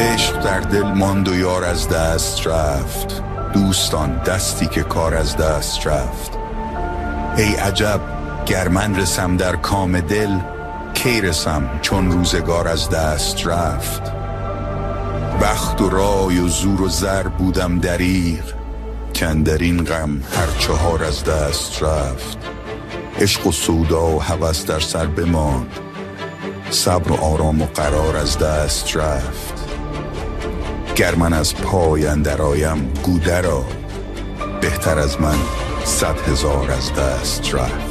عشق در دل ماند و یار از دست رفت، دوستان دستی که کار از دست رفت. ای عجب گر من رسم در کام دل، کی رسم چون روزگار از دست رفت. بخت و رای و زور و زر بودم دریغ، کاندرین غم هر چهار از دست رفت. عشق و سودا و هوس در سر بماند، صبر و آرام و قرار از دست رفت. گر من از پای اندر آیم گو درآی، بهتر از من 100,000 از دست رفت.